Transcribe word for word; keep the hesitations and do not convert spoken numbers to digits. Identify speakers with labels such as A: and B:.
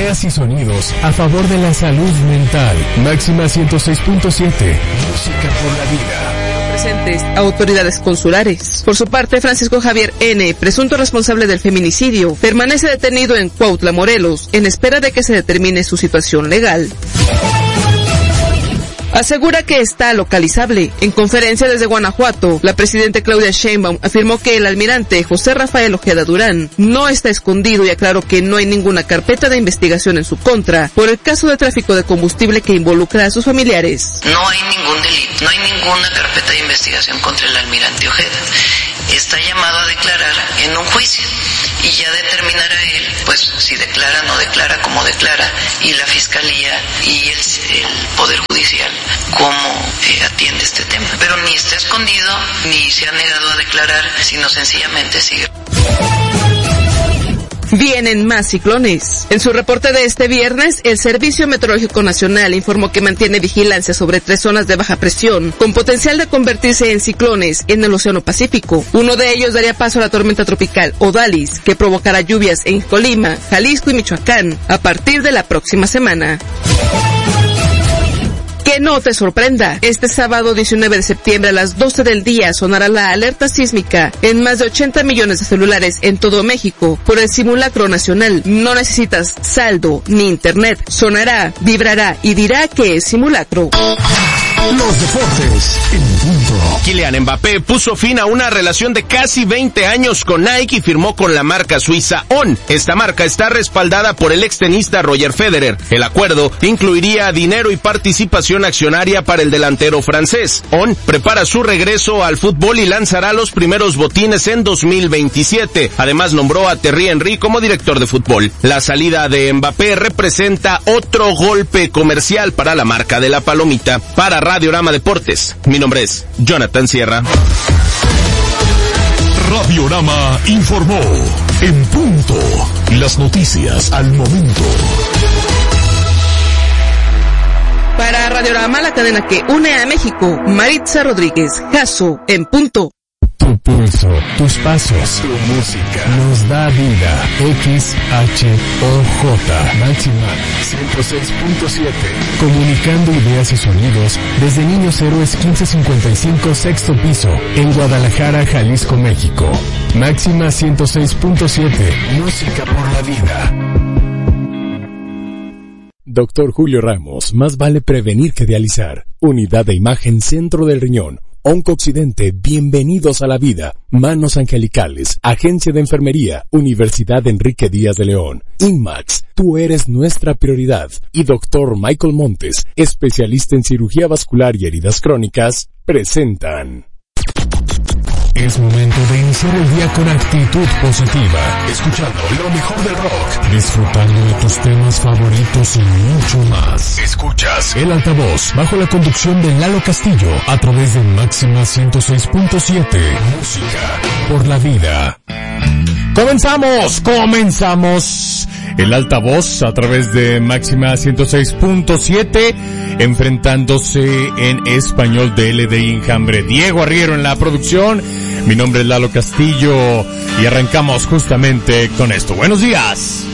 A: ideas y sonidos a favor de la salud mental. Máxima ciento seis punto siete, música por la vida.
B: Presentes autoridades consulares. Por su parte, Francisco Javier N., presunto responsable del feminicidio, permanece detenido en Cuautla, Morelos, en espera de que se determine su situación legal. Asegura que está localizable. En conferencia desde Guanajuato, la presidenta Claudia Sheinbaum afirmó que el almirante José Rafael Ojeda Durán no está escondido y aclaró que no hay ninguna carpeta de investigación en su contra por el caso de tráfico de combustible que involucra a sus familiares.
C: No hay ningún delito, no hay ninguna carpeta de investigación contra el almirante Ojeda. Está llamado a declarar en un juicio y ya determinará él, pues, si declara o no declara, cómo declara, y la Fiscalía y el, el Poder Judicial cómo eh, atiende este tema. Pero ni está escondido, ni se ha negado a declarar, sino sencillamente sigue.
B: Vienen más ciclones. En su reporte de este viernes, el Servicio Meteorológico Nacional informó que mantiene vigilancia sobre tres zonas de baja presión, con potencial de convertirse en ciclones en el Océano Pacífico. Uno de ellos daría paso a la tormenta tropical Odalis, que provocará lluvias en Colima, Jalisco y Michoacán a partir de la próxima semana. Que no te sorprenda, este sábado diecinueve de septiembre a las doce del día sonará la alerta sísmica en más de ochenta millones de celulares en todo México por el simulacro nacional. No necesitas saldo ni internet, sonará, vibrará y dirá que es simulacro.
A: Los deportes en punto.
D: Kylian Mbappé puso fin a una relación de casi veinte años con Nike y firmó con la marca suiza On. Esta marca está respaldada por el extenista Roger Federer. El acuerdo incluiría dinero y participación accionaria para el delantero francés. On prepara su regreso al fútbol y lanzará los primeros botines en dos mil veintisiete. Además nombró a Thierry Henry como director de fútbol. La salida de Mbappé representa otro golpe comercial para la marca de la palomita. Para Radiorama Deportes, mi nombre es Jonathan Sierra.
A: Radiorama informó en punto. Las noticias al momento.
B: Para Radiorama, la cadena que une a México, Maritza Rodríguez, Jasso, en punto.
A: Tu pulso, tus pasos, tu música nos da vida. X H O J Máxima ciento seis punto siete. Comunicando ideas y sonidos desde Niños Héroes quince cincuenta y cinco, sexto piso, en Guadalajara, Jalisco, México. Máxima ciento seis punto siete. Música por la vida. Doctor Julio Ramos, más vale prevenir que dializar. Unidad de imagen Centro del Riñón. Oncooccidente, bienvenidos a la vida. Manos Angelicales, Agencia de Enfermería, Universidad Enrique Díaz de León. INMAX, tú eres nuestra prioridad. Y Doctor Michael Montes, especialista en cirugía vascular y heridas crónicas, presentan. Es momento de iniciar el día con actitud positiva, escuchando lo mejor del rock, disfrutando de tus temas favoritos y mucho más. Escuchas El Altavoz, bajo la conducción de Lalo Castillo, a través de Máxima ciento seis punto siete. Música por la vida. Comenzamos, comenzamos. El Altavoz a través de Máxima ciento seis punto siete, enfrentándose en español de L D I Enjambre. Diego Arriero en la producción. Mi nombre es Lalo Castillo y arrancamos justamente con esto. Buenos días.